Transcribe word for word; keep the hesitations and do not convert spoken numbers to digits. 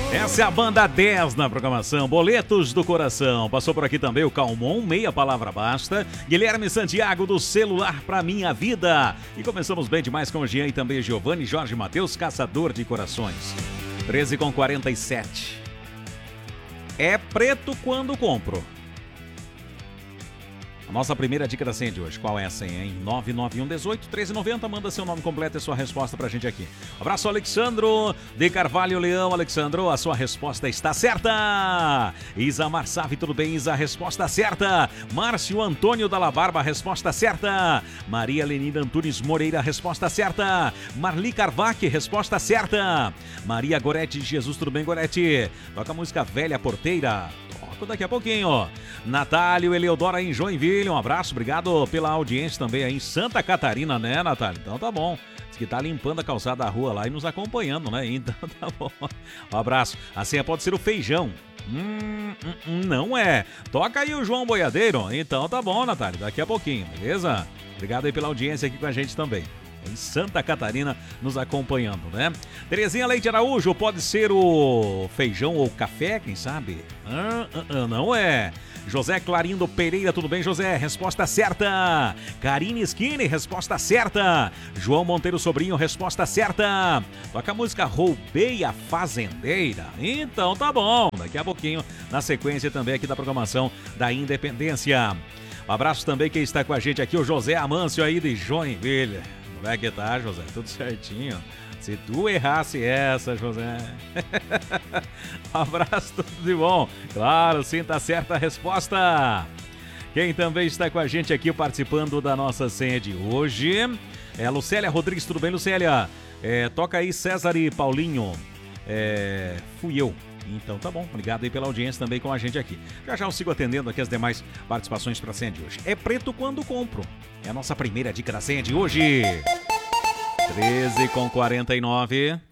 Essa é a banda dez na programação, Boletos do Coração. Passou por aqui também o Calmon, Meia Palavra Basta, Guilherme Santiago do Celular Pra Minha Vida. E começamos bem demais com o Jean e também Giovanni Jorge Matheus, Caçador de Corações. treze com quarenta e sete. É preto quando compro. A nossa primeira dica da senha de hoje, qual é a senha, hein? nove nove um um oito, treze noventa, manda seu nome completo e sua resposta pra gente aqui. Abraço, Alexandro de Carvalho Leão. Alexandro, a sua resposta está certa. Isa Marçavi, tudo bem, Isa? Resposta certa. Márcio Antônio da La Barba, resposta certa. Maria Lenina Antunes Moreira, resposta certa. Marli Carvac, resposta certa. Maria Gorete Jesus, tudo bem, Gorete? Toca a música Velha Porteira. Daqui a pouquinho. Natália Eleodora em Joinville, um abraço, obrigado pela audiência também aí em Santa Catarina, né, Natália? Então tá bom. Diz que tá limpando a calçada da rua lá e nos acompanhando, né? Então tá bom. Um abraço. A senha pode ser o feijão. Hum, hum, não é. Toca aí o João Boiadeiro. Então tá bom, Natália, daqui a pouquinho, beleza? Obrigado aí pela audiência aqui com a gente também. Em Santa Catarina nos acompanhando, né? Terezinha Leite Araújo, pode ser o feijão ou café, quem sabe? Ah, ah, ah, não é. José Clarindo Pereira, tudo bem, José? Resposta certa. Karine Skinny, resposta certa. João Monteiro Sobrinho, resposta certa. Toca a música Roubei a Fazendeira. Então tá bom, daqui a pouquinho, na sequência também aqui da programação da Independência. Um abraço também quem está com a gente aqui, o José Amâncio aí de Joinville. Como é que tá, José? Tudo certinho? Se tu errasse essa, José. Um abraço, tudo de bom. Claro, sim, tá certa a resposta. Quem também está com a gente aqui participando da nossa senha de hoje é a Lucélia Rodrigues. Tudo bem, Lucélia? É, toca aí César e Paulinho. É, fui eu. Então tá bom, obrigado aí pela audiência também com a gente aqui. Já já eu sigo atendendo aqui as demais participações para a senha de hoje. É preto quando compro. É a nossa primeira dica da senha de hoje. treze com quarenta e nove.